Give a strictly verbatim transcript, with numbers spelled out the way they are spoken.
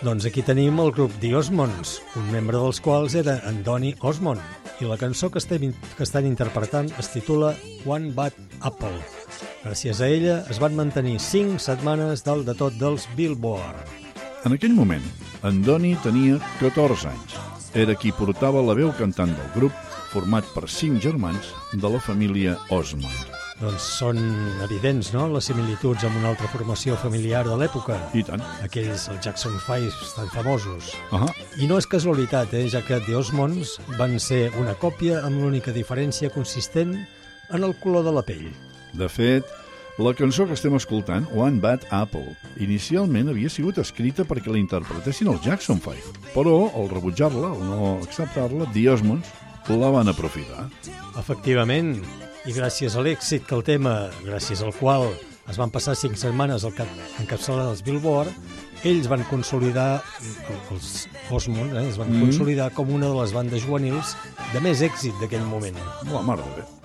Doncs aquí tenim el grup The Osmonds, un membre dels quals era en Donny Osmond, i la cançó que estem, que estan interpretant es titula One Bad Apple. Gràcies a ella es van mantenir cinc setmanes dalt de tot dels Billboard. En aquell moment, en Donny tenia catorze anys. Era qui portava la veu cantant del grup, format per cinc germans de la família Osmond. Doncs són evidents, no?, les similituds amb una altra formació familiar de l'època. I tant. Aquells, els Jackson Five, tan famosos. Uh-huh. I no és casualitat, eh?, ja que The Osmonds van ser una còpia amb l'única diferència consistent en el color de la pell. De fet, la cançó que estem escoltant, One Bad Apple, inicialment havia sigut escrita perquè la interpretessin els Jackson Five, però al rebutjar-la, al no acceptar-la, The Osmonds la van aprofitar. Efectivament, i gràcies a l'èxit que el tema, gràcies al qual es van passar cinc setmanes al cap encapçalar dels Billboard, ells van consolidar, els Osmond, eh, es van mm. consolidar com una de les bandes juvenils de més èxit d'aquell moment. La mare de bé.